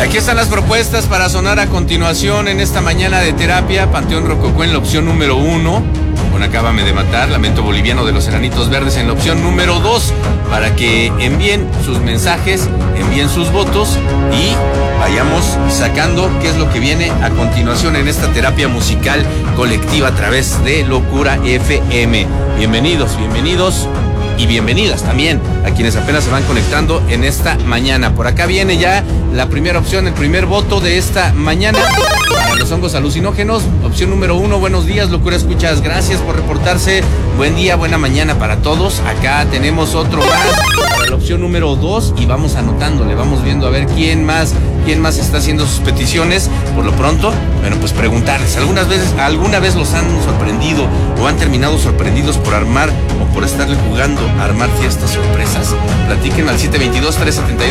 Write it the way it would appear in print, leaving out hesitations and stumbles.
Aquí están las propuestas para sonar a continuación en esta mañana de terapia. Panteón Rococó en la opción número 1. Con Acábame de Matar, Lamento Boliviano de los Enanitos Verdes en la opción número 2. Para que envíen sus mensajes, envíen sus votos y vayamos sacando qué es lo que viene a continuación en esta terapia musical colectiva a través de Locura FM. Bienvenidos y bienvenidas también a quienes apenas se van conectando en esta mañana. Por acá viene ya la primera opción, el primer voto de esta mañana para los hongos alucinógenos. Opción número 1, buenos días, Locura Escuchas, gracias por reportarse. Buen día, buena mañana para todos. Acá tenemos otro más para la opción número 2 y vamos anotándole, vamos viendo a ver quién más está haciendo sus peticiones. Por lo pronto, bueno, pues preguntarles, ¿alguna vez los han sorprendido o han terminado sorprendidos por armar o por estarle jugando a armar fiestas sorpresas? Platiquen al 722-372